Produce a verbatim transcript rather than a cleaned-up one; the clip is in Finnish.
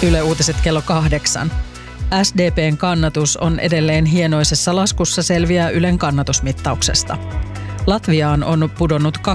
Yle Uutiset kello kahdeksan. S D P:n kannatus on edelleen hienoisessa laskussa, selviää Ylen kannatusmittauksesta. Latviaan on pudonnut